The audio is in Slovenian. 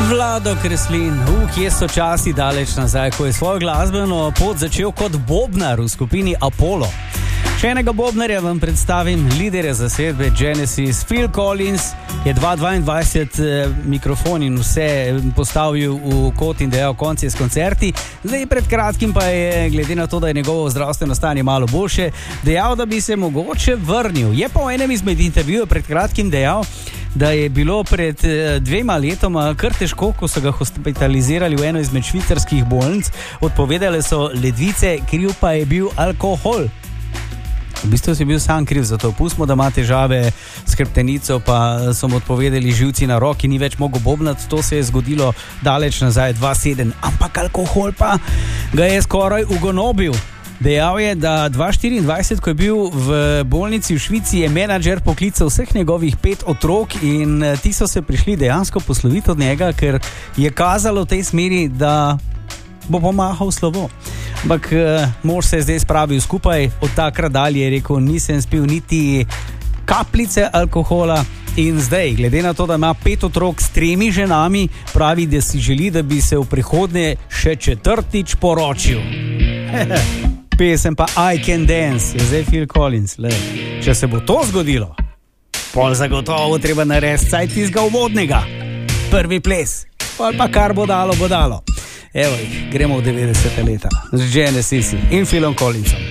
Vlado Kreslin, kje so časi daleč nazaj, ko je svojo glasbeno pot začel kot bobnar v skupini Apollo. Še enega bobnarja vam predstavim, liderja zasedbe Genesis, Phil Collins, je 2022 mikrofon in vse postavil v kot in dejal konc je s koncerti. Zdaj pred kratkim pa je, glede na to, da je njegovo zdravstveno stanje malo boljše, dejal, da bi se mogoče vrnil. Je pa v enem izmed intervjujev pred kratkim dejal, da je bilo pred 2 letoma kar težko, ko so ga hospitalizirali v eno izmed švicarskih bolnic. Odpovedale so ledvice, kriv pa je bil alkohol. V bistvu si bil sam kriv za to. Pustimo, da ima težave s hrbtenico, pa so mu odpovedali živci na roki, ni več mogel bobnati. To se je zgodilo daleč nazaj, 2007. Ampak alkohol pa ga je skoraj ugonobil. Dejal je, da 2024, ko je bil v bolnici v Švici, je menadžer poklical vseh njegovih 5 otrok in ti so se prišli dejansko posloviti od njega, ker je kazalo v tej smeri, da bo pomahal slovo. Ampak mož se je zdaj spravil skupaj, od takrat dalje je rekel, nisem spil niti kapljice alkohola in zdaj, glede na to, da ima 5 otrok s 3 ženami, pravi, da si želi, da bi se v prihodnje še 4. poročil. Pesem pa I Can Dance je zdaj Phil Collins. Le, če se bo to zgodilo, pol zagotovo treba narediti saj tistega uvodnega. Prvi ples, pol pa kar bo dalo, bo dalo. Evo jih, gremo v 90. leta z Genesis in Philom Collinsom.